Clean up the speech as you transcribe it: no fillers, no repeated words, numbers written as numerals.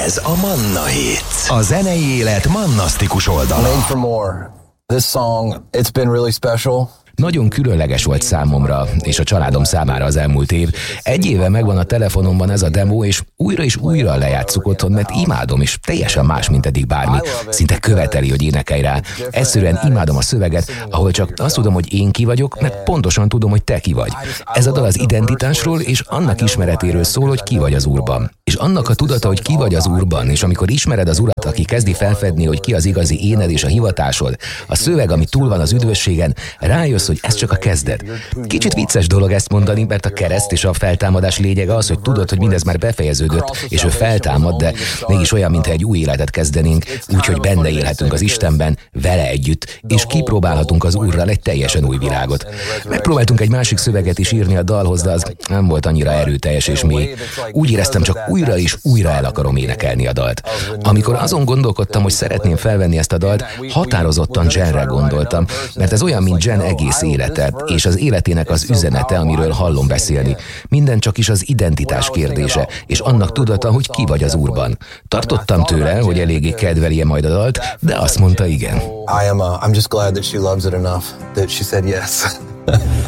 Ez a Manna Hits. A zenei élet mannasztikus oldala. Made for More. This song, it's been really special. Nagyon különleges volt számomra és a családom számára az elmúlt év. 1 éve megvan a telefonomban ez a demo, és újra lejátszuk otthon, mert imádom, és teljesen más, mint eddig bármi. Szinte követeli, hogy énekelj rá. Egyszerűen imádom a szöveget, ahol csak azt tudom, hogy én ki vagyok, mert pontosan tudom, hogy te ki vagy. Ez a dal az identitásról és annak ismeretéről szól, hogy ki vagy az Úrban. És annak a tudata, hogy ki vagy az Úrban, és amikor ismered az Urat, aki kezdi felfedni, hogy ki az igazi éned és a hivatásod, a szöveg, ami túl van az üdvösségen, rájössz, hogy ez csak a kezdet. Kicsit vicces dolog ezt mondani, mert a kereszt és a feltámadás lényege az, hogy tudod, hogy mindez már befejeződött, és ő feltámad, de mégis olyan, mintha egy új életet kezdenénk, úgyhogy benne élhetünk az Istenben, vele együtt, és kipróbálhatunk az Úrral egy teljesen új világot. Megpróbáltunk egy másik szöveget is írni a dalhoz, de az nem volt annyira erőteljes és mély. Úgy éreztem, csak újra és újra el akarom énekelni a dalt. Amikor azon gondolkodtam, hogy szeretném felvenni ezt a dalt, határozottan Jenre gondoltam, mert ez olyan, mint Jen egész élete, és az életének az üzenete, amiről hallom beszélni. Minden csak is az identitás kérdése, és annak tudata, hogy ki vagy az Úrban. Tartottam tőle, hogy eléggé kedvelje majd a dalt, de azt mondta igen. I'm just glad that she loves it enough that she said yes.